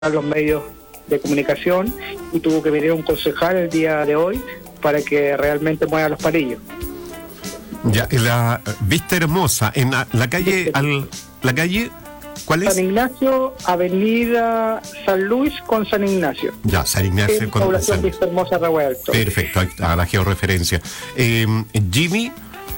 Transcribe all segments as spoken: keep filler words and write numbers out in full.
a los medios de comunicación y tuvo que venir un concejal el día de hoy para que realmente mueva los palillos. Ya, la vista hermosa, en la, la calle, al, la calle, ¿cuál es? San Ignacio, Avenida San Luis con San Ignacio. Ya, San Ignacio en con población San Vista Hermosa, Rehue Alto. Perfecto, ahí está la georreferencia. Eh, Jimmy,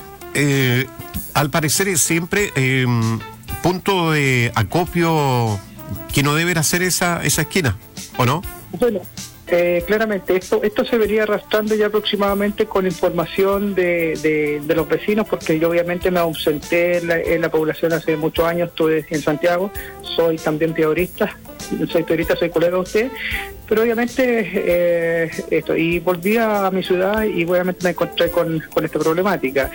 eh, al parecer es siempre eh, punto de acopio que no debe hacer esa, esa esquina, ¿o no? Bueno, eh, claramente, esto esto se vería arrastrando ya aproximadamente con información de, de, de los vecinos, porque yo obviamente me ausenté en la, en la población hace muchos años, estuve en Santiago, soy también piedorista, soy piedorista, soy colega de usted, pero obviamente eh, esto, y volví a mi ciudad y obviamente me encontré con, con esta problemática.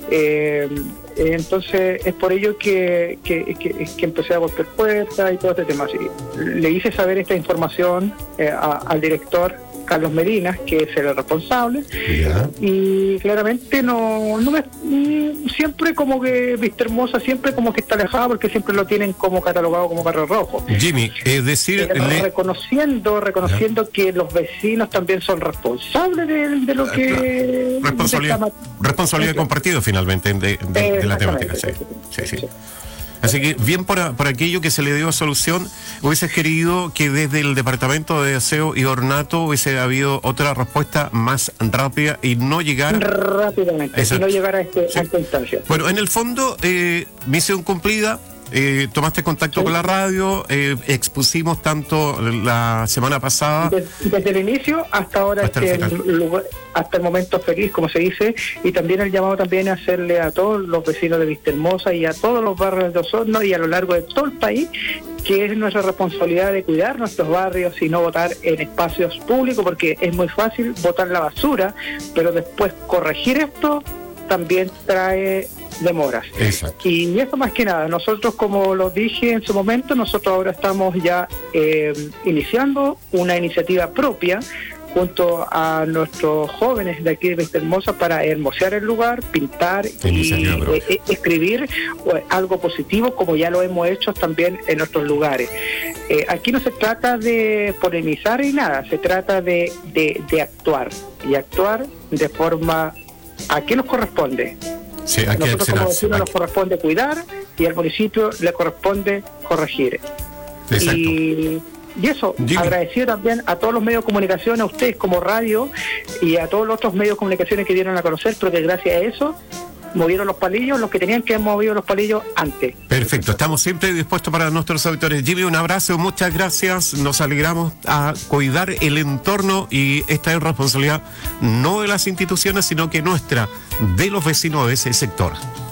Eh, entonces es por ello que, que, que, que empecé a golpear puertas y todo este tema. Así, le hice saber esta información eh, a, al director Carlos Medina, que es el responsable, yeah. Y claramente no, no me, siempre como que Vista Hermosa siempre como que está alejado porque siempre lo tienen como catalogado como carro rojo. Jimmy, es decir, eh, le... reconociendo reconociendo yeah. que los vecinos también son responsables de, de lo que responsabilidad, de esta... responsabilidad compartida finalmente de, de, de la temática, sí, sí, sí. sí. Así que bien por, por aquello que se le dio solución, hubieses querido que desde el Departamento de Aseo y Ornato hubiese habido otra respuesta más rápida y no llegar rápidamente, y no llegar a, este, sí. a esta instancia. Bueno, en el fondo, eh, misión cumplida. Eh, tomaste contacto sí. con la radio, eh, expusimos tanto la semana pasada. Desde, desde el inicio hasta ahora, hasta, este, el el lugar, hasta el momento feliz, como se dice, y también el llamado también a hacerle a todos los vecinos de Vista Hermosa y a todos los barrios de Osorno y a lo largo de todo el país, que es nuestra responsabilidad de cuidar nuestros barrios y no botar en espacios públicos, porque es muy fácil botar la basura, pero después corregir esto también trae demoras. Exacto. Y eso más que nada, nosotros, como lo dije en su momento, nosotros ahora estamos ya eh, iniciando una iniciativa propia junto a nuestros jóvenes de aquí de Vista Hermosa para hermosear el lugar, pintar y eh, escribir algo positivo, como ya lo hemos hecho también en otros lugares. Eh, aquí no se trata de polemizar y nada, se trata de, de, de actuar, y actuar de forma a qué nos corresponde. Sí, hay que nosotros como vecinos nos corresponde cuidar y al municipio le corresponde corregir. Exacto. Y, y eso, Jimmy. Agradecido también a todos los medios de comunicación, a ustedes como radio y a todos los otros medios de comunicación que dieron a conocer, porque gracias a eso movieron los palillos, los que tenían que haber movido los palillos antes. Perfecto, estamos siempre dispuestos para nuestros auditores. Jimmy, un abrazo, muchas gracias, nos alegramos a cuidar el entorno y esta es responsabilidad no de las instituciones, sino que nuestra, de los vecinos de ese sector.